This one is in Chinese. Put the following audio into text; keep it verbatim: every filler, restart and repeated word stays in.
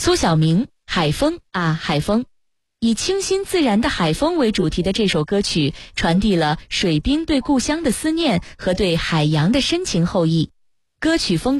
苏小明，海风啊海风。以清新自然的海风为主题的这首歌曲，传递了水兵对故乡的思念和对海洋的深情厚谊。歌曲风